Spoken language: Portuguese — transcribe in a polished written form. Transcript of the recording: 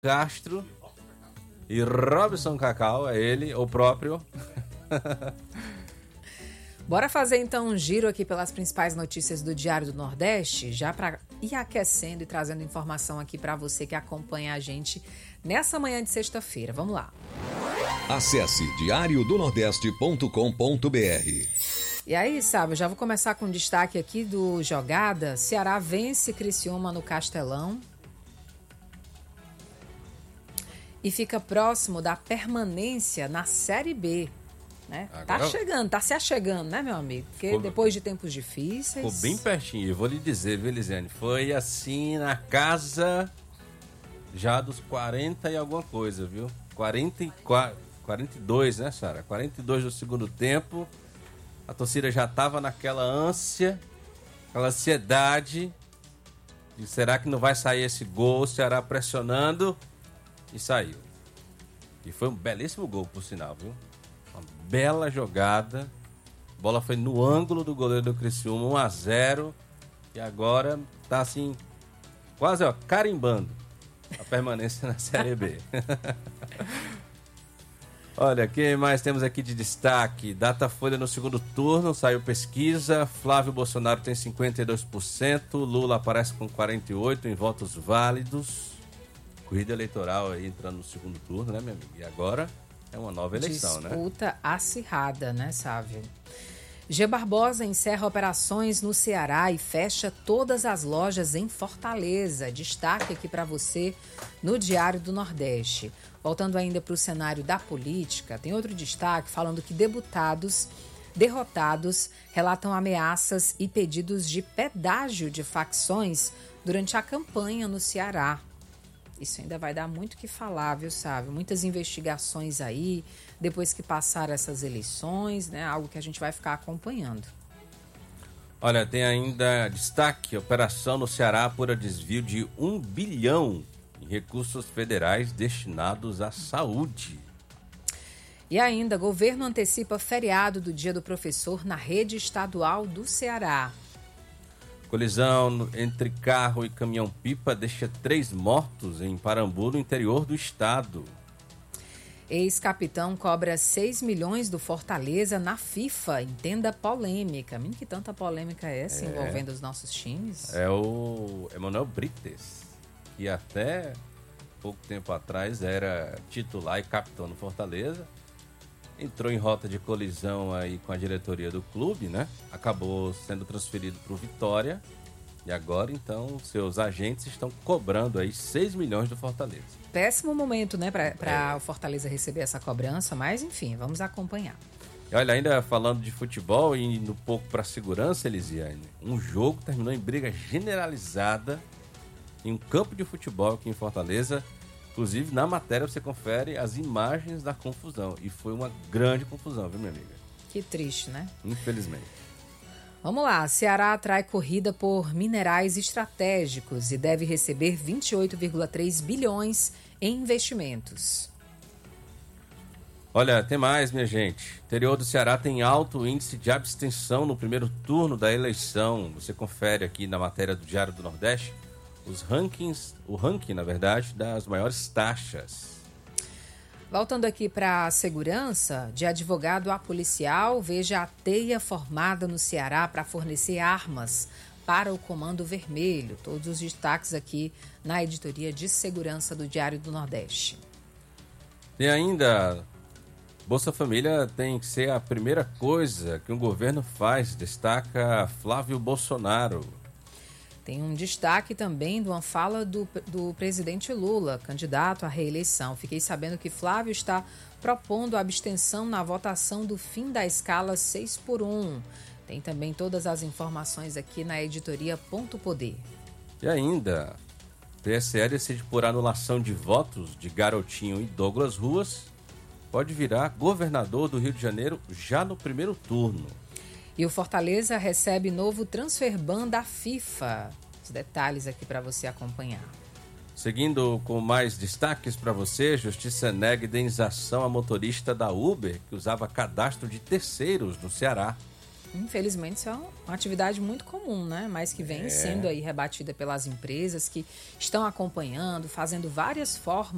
Castro e Robson Cacau, é ele, o próprio. Bora fazer então um giro aqui pelas principais notícias do Diário do Nordeste, já para ir aquecendo e trazendo informação aqui para você que acompanha a gente nessa manhã de sexta-feira. Vamos lá. Acesse diariodonordeste.com.br. E aí, sabe, eu já vou começar com destaque aqui do Jogada. Ceará vence Criciúma no Castelão e fica próximo da permanência na Série B. Né? Agora, tá se achegando, né, meu amigo? Porque depois de tempos difíceis... Ficou bem pertinho, eu vou lhe dizer, viu, Elisiane? Foi assim na casa já dos 40 e alguma coisa, viu? 42, né, Sara? 42 do segundo tempo. A torcida já tava naquela ânsia, aquela ansiedade de será que não vai sair esse gol? O Ceará pressionando e saiu. E foi um belíssimo gol, por sinal, viu? Uma bela jogada. A bola foi no ângulo do goleiro do Criciúma, 1-0. E agora tá assim, quase ó, carimbando a permanência na Série B. Olha, quem mais temos aqui de destaque? Datafolha no segundo turno, saiu pesquisa. Flávio Bolsonaro tem 52%, Lula aparece com 48% em votos válidos. Corrida eleitoral aí entrando no segundo turno, né, meu amigo? E agora é uma nova eleição, né? Disputa acirrada, né, Sávio? G. Barbosa encerra operações no Ceará e fecha todas as lojas em Fortaleza. Destaque aqui para você no Diário do Nordeste. Voltando ainda para o cenário da política, tem outro destaque falando que deputados derrotados relatam ameaças e pedidos de pedágio de facções durante a campanha no Ceará. Isso ainda vai dar muito o que falar, viu, Sávio? Muitas investigações aí, depois que passar essas eleições, né? Algo que a gente vai ficar acompanhando. Olha, tem ainda destaque, operação no Ceará apura desvio de 1 bilhão em recursos federais destinados à saúde. E ainda, governo antecipa feriado do Dia do Professor na rede estadual do Ceará. Colisão entre carro e caminhão-pipa deixa 3 mortos em Parambu, no interior do estado. Ex-capitão cobra 6 milhões do Fortaleza na FIFA. Entenda polêmica. Menino, que tanta polêmica é essa envolvendo os nossos times? É o Emanuel Brites, que até pouco tempo atrás era titular e capitão no Fortaleza. Entrou em rota de colisão aí com a diretoria do clube, né? Acabou sendo transferido para o Vitória. E agora, então, seus agentes estão cobrando aí 6 milhões do Fortaleza. Péssimo momento, né, para o Fortaleza receber essa cobrança, mas enfim, vamos acompanhar. E olha, ainda falando de futebol e indo um pouco para a segurança, Elisiane, um jogo terminou em briga generalizada em um campo de futebol aqui em Fortaleza. Inclusive, na matéria você confere as imagens da confusão. E foi uma grande confusão, viu, minha amiga? Que triste, né? Infelizmente. Vamos lá. Ceará atrai corrida por minerais estratégicos e deve receber 28,3 bilhões em investimentos. Olha, tem mais, minha gente. O interior do Ceará tem alto índice de abstenção no primeiro turno da eleição. Você confere aqui na matéria do Diário do Nordeste os rankings, o ranking, na verdade, das maiores taxas. Voltando aqui para a segurança, de advogado a policial, veja a teia formada no Ceará para fornecer armas para o Comando Vermelho. Todos os destaques aqui na editoria de segurança do Diário do Nordeste. Tem ainda, Bolsa Família tem que ser a primeira coisa que um governo faz, destaca Flávio Bolsonaro. Tem um destaque também de uma fala do presidente Lula, candidato à reeleição. Fiquei sabendo que Flávio está propondo abstenção na votação do fim da escala 6x1. Tem também todas as informações aqui na editoria Ponto Poder. E ainda, PSL decide por anulação de votos de Garotinho e Douglas Ruas, pode virar governador do Rio de Janeiro já no primeiro turno. E o Fortaleza recebe novo transfer ban da FIFA. Os detalhes aqui para você acompanhar. Seguindo com mais destaques para você, Justiça nega indenização a motorista da Uber que usava cadastro de terceiros no Ceará. Infelizmente, isso é uma atividade muito comum, né? Mas que vem sendo aí rebatida pelas empresas que estão acompanhando, fazendo várias formas